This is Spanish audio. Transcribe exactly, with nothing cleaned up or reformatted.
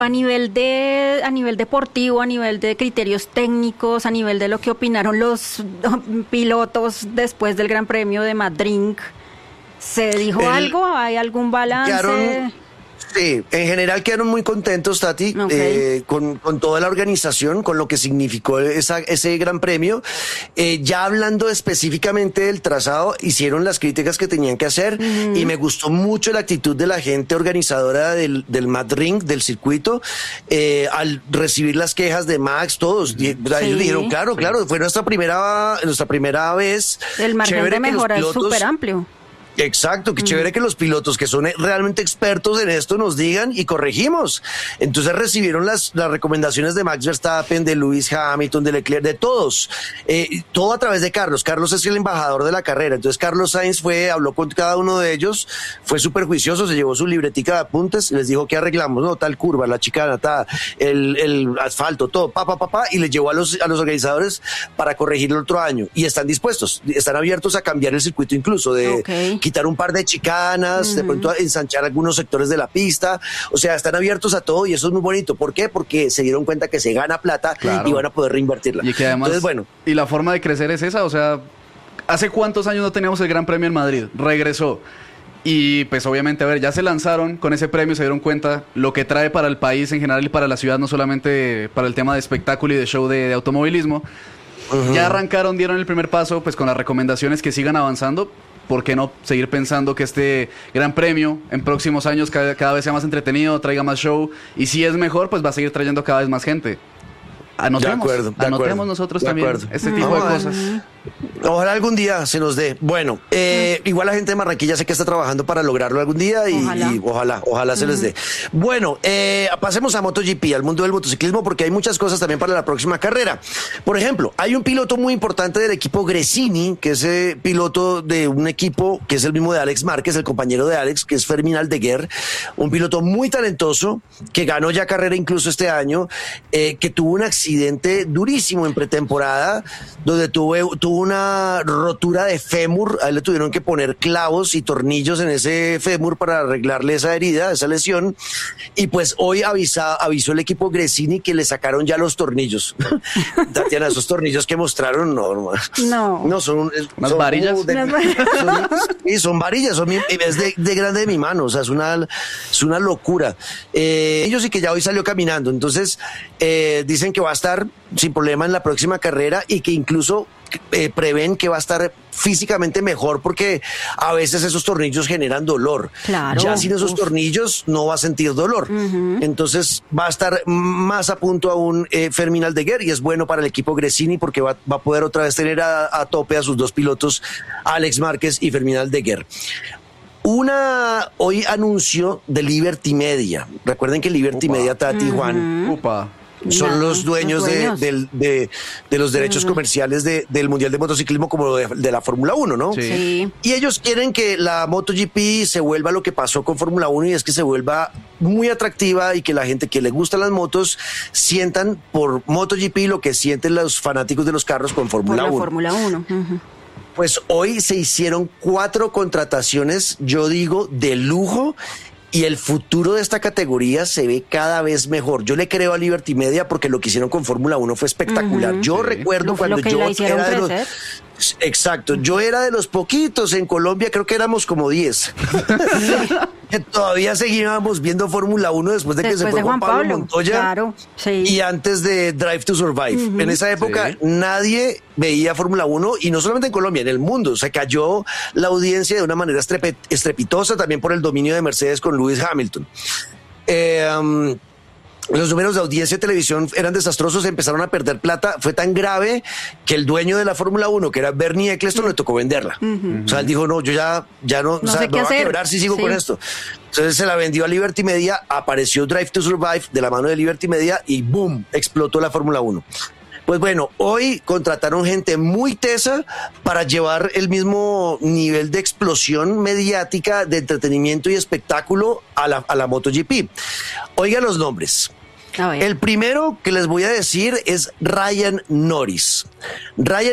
A nivel de, a nivel deportivo, a nivel de criterios técnicos, a nivel de lo que opinaron los pilotos después del Gran Premio de Madrid, ¿se dijo el, algo? ¿Hay algún balance? Quedaron, sí, en general quedaron muy contentos, Tati, okay. eh, con, con toda la organización, con lo que significó esa, ese Gran Premio. Eh, ya hablando específicamente del trazado, hicieron las críticas que tenían que hacer, uh-huh. y me gustó mucho la actitud de la gente organizadora del, del Mad Ring, del circuito, eh, al recibir las quejas de Max, todos. Uh-huh. Y, ellos sí. dijeron, claro, claro, fue nuestra primera, nuestra primera vez. El margen de mejora es súper amplio. Exacto, qué mm. chévere que los pilotos que son realmente expertos en esto nos digan y corregimos. Entonces recibieron las, las recomendaciones de Max Verstappen, de Lewis Hamilton, de Leclerc, de todos, eh, todo a través de Carlos. Carlos es el embajador de la carrera, entonces Carlos Sainz fue, habló con cada uno de ellos, fue súper juicioso, se llevó su libretica de apuntes, les dijo que arreglamos, no, tal curva, la chicana, tal, el, el asfalto, todo, pa, pa, pa, pa, y les llevó a los, a los organizadores para corregirlo el otro año, y están dispuestos, están abiertos a cambiar el circuito incluso, de okay. quitar un par de chicanas, uh-huh. de pronto ensanchar algunos sectores de la pista, o sea, están abiertos a todo y eso es muy bonito. ¿Por qué? Porque se dieron cuenta que se gana plata, claro. y van a poder reinvertirla. Y que además, entonces, bueno. Y la forma de crecer es esa, o sea, ¿hace cuántos años no teníamos el Gran Premio en Madrid? Regresó. Y pues obviamente, a ver, ya se lanzaron con ese premio, se dieron cuenta lo que trae para el país en general y para la ciudad, no solamente para el tema de espectáculo y de show de, de automovilismo. Uh-huh. Ya arrancaron, dieron el primer paso, pues con las recomendaciones que sigan avanzando. ¿Por qué no seguir pensando que este Gran Premio en próximos años cada, cada vez sea más entretenido, traiga más show? Y si es mejor, pues va a seguir trayendo cada vez más gente. Anotemos, de acuerdo, de anotemos acuerdo, nosotros de también acuerdo. este tipo Vamos de cosas. Ojalá algún día se nos dé. Bueno, eh, igual la gente de Barranquilla sé que está trabajando para lograrlo algún día y ojalá, y ojalá, ojalá uh-huh. se les dé. Bueno, eh, pasemos a MotoGP, al mundo del motociclismo, porque hay muchas cosas también para la próxima carrera. Por ejemplo, hay un piloto muy importante del equipo Gresini, que es eh, piloto de un equipo que es el mismo de Alex Márquez, el compañero de Alex, que es Fermín Aldeguer, un piloto muy talentoso, que ganó ya carrera incluso este año, eh, que tuvo un accidente durísimo en pretemporada, donde tuvo, tuvo una rotura de fémur. A él le tuvieron que poner clavos y tornillos en ese fémur para arreglarle esa herida, esa lesión, y pues hoy avisa, avisó el equipo Gresini que le sacaron ya los tornillos. Tatiana, esos tornillos que mostraron, no, no, no, no son unas son varillas, de, son, sí, son varillas, son, es de, de grande de mi mano, o sea, es una, es una locura. Eh, ellos sí que ya hoy salió caminando, entonces eh, dicen que va a estar sin problema en la próxima carrera y que incluso eh, prevén que va a estar físicamente mejor porque a veces esos tornillos generan dolor. Claro. Ya sin esos Uf. tornillos no va a sentir dolor. Uh-huh. Entonces va a estar más a punto aún eh, Fermín Aldeguer y es bueno para el equipo Gresini porque va, va a poder otra vez tener a, a tope a sus dos pilotos, Alex Márquez y Fermín Aldeguer. Una, hoy anuncio de Liberty Media. Recuerden que Liberty Upa. Media, Tati, uh-huh. Juan. Upa. Son Ya, los dueños, los dueños. De, de, de, de los derechos uh-huh. comerciales de, del Mundial de Motociclismo como de, de la Fórmula uno, ¿no? Sí. Sí. Y ellos quieren que la MotoGP se vuelva lo que pasó con Fórmula uno y es que se vuelva muy atractiva y que la gente que le gustan las motos sientan por MotoGP lo que sienten los fanáticos de los carros con Fórmula uno. Fórmula uno. Uh-huh. Pues hoy se hicieron cuatro contrataciones, yo digo, de lujo. Y el futuro de esta categoría se ve cada vez mejor. Yo le creo a Liberty Media porque lo que hicieron con Fórmula uno fue espectacular. Uh-huh. Yo sí. recuerdo lo, cuando lo que yo la hicieron era de los, crecer. Exacto, yo era de los poquitos en Colombia, creo que éramos como diez. Que todavía seguíamos viendo Fórmula uno después de después que se fue Juan Juan Pablo, Pablo Montoya. Claro, sí. Y antes de Drive to Survive. Uh-huh. En esa época sí. nadie veía Fórmula uno y no solamente en Colombia, en el mundo. Se cayó la audiencia de una manera estrep- estrepitosa también por el dominio de Mercedes con Lewis Hamilton. Eh, um, Los números de audiencia de televisión eran desastrosos, empezaron a perder plata. Fue tan grave que el dueño de la Fórmula uno, que era Bernie Eccleston, le tocó venderla. Uh-huh. O sea, él dijo, no, yo ya, ya no, no o sea, sé me qué voy hacer. a quebrar si sigo sí. con esto. Entonces se la vendió a Liberty Media, apareció Drive to Survive de la mano de Liberty Media y ¡boom! Explotó la Fórmula uno. Pues bueno, hoy contrataron gente muy tesa para llevar el mismo nivel de explosión mediática, de entretenimiento y espectáculo a la, a la MotoGP. Oigan los nombres. El primero que les voy a decir es Ryan Norris. Ryan